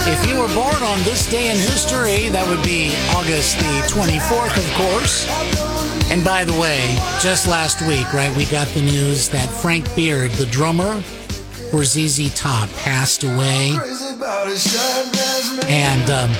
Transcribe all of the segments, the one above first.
If you were born on this day in history, that would be August the 24th, of course. And by the way, just last week, right, we got the news that Frank Beard, the drummer for ZZ Top, passed away. And,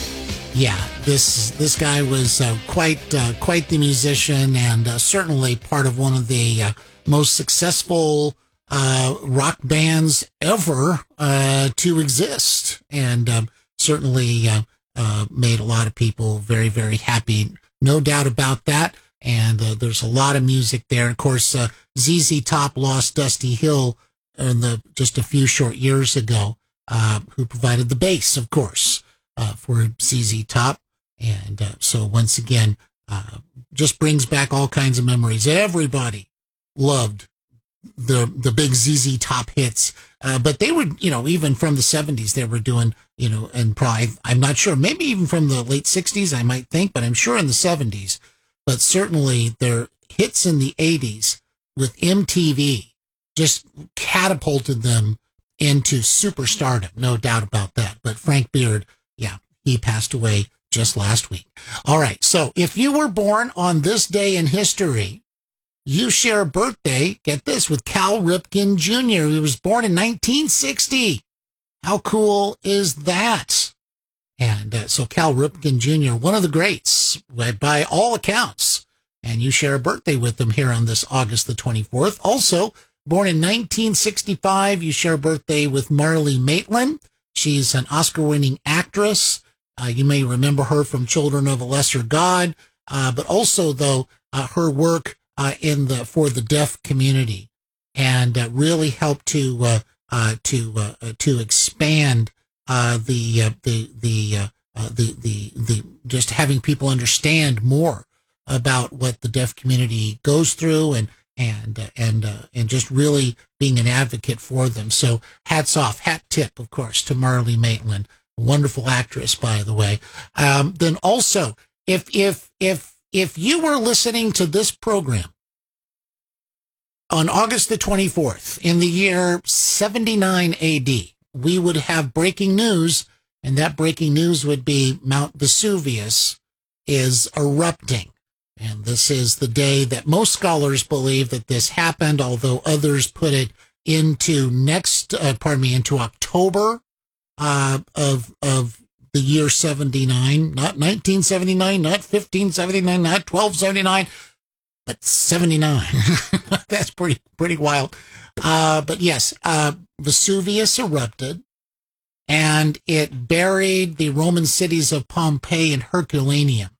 this guy was quite the musician, and certainly part of one of the most successful rock bands ever to exist, and certainly made a lot of people very, very happy. No doubt about that. And there's a lot of music there. Of course, ZZ Top lost Dusty Hill just a few short years ago, who provided the bass, of course, for ZZ Top. And so once again, just brings back all kinds of memories. Everybody loved the big ZZ Top hits. But they were, even from the 70s, they were doing, and probably, I'm not sure, maybe even from the late 60s, I might think, but I'm sure in the 70s. But certainly their hits in the 80s with MTV just catapulted them into superstardom, no doubt about that. But Frank Beard, he passed away just last week. All right, so if you were born on this day in history, you share a birthday, get this, with Cal Ripken Jr. He was born in 1960. How cool is that? And so Cal Ripken Jr., one of the greats by all accounts. And you share a birthday with him here on this August the 24th. Also, born in 1965, you share a birthday with Marlee Matlin. She's an Oscar-winning actress. You may remember her from Children of a Lesser God, but also, though, her work for the deaf community, and really helped to expand the just having people understand more about what the deaf community goes through, and just really being an advocate for them. So hats off, hat tip, of course, to Marlee Matlin, a wonderful actress, by the way. Then also, if you were listening to this program on August the 24th in the year 79 AD, we would have breaking news, and that breaking news would be Mount Vesuvius is erupting. And this is the day that most scholars believe that this happened, although others put it into into October of the year 79, not 1979, not 1579, not 1279, but 79. That's pretty wild. But yes, Vesuvius erupted, and it buried the Roman cities of Pompeii and Herculaneum.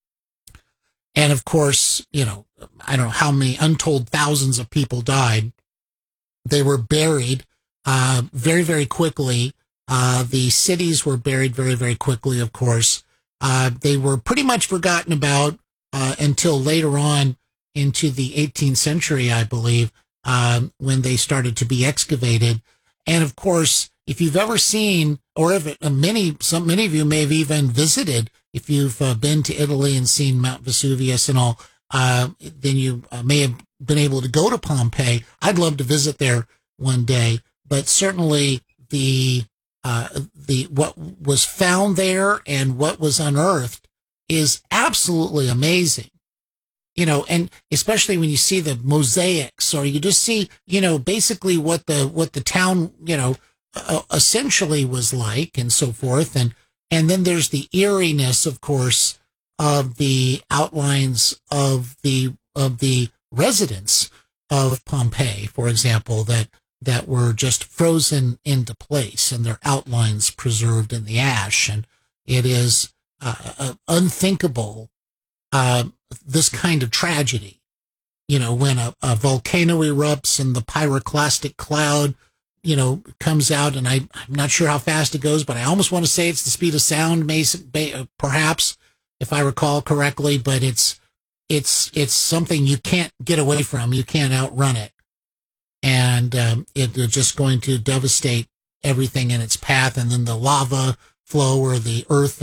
And of course, I don't know how many, untold thousands of people died. They were buried very, very quickly. The cities were buried very, very quickly, of course. They were pretty much forgotten about until later on into the 18th century, I believe, when they started to be excavated. And of course, if you've ever seen, or if many of you may have even visited, if you've been to Italy and seen Mount Vesuvius and all, then you may have been able to go to Pompeii. I'd love to visit there one day, but certainly the what was found there and what was unearthed is absolutely amazing. And especially when you see the mosaics, or you just see, basically what the town, essentially was like, and so forth. And then there's the eeriness, of course, of the outlines of the residents of Pompeii, for example, that were just frozen into place, and their outlines preserved in the ash. And it is unthinkable, this kind of tragedy, when a volcano erupts and the pyroclastic cloud, comes out, and I'm not sure how fast it goes, but I almost want to say it's the speed of sound, perhaps, if I recall correctly, but it's something you can't get away from. You can't outrun it. And it's just going to devastate everything in its path, and then the lava flow, or the earth